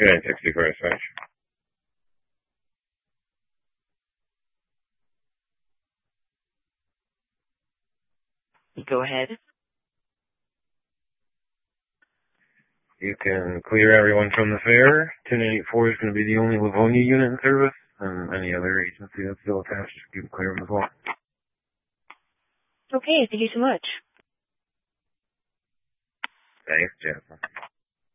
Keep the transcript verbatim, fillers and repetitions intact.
nine sixty for dispatch. Go ahead. You can clear everyone from the fare. two nine eight four is going to be the only Livonia unit in service, and any other agency that's still attached, you can clear them as well. Okay, thank you so much.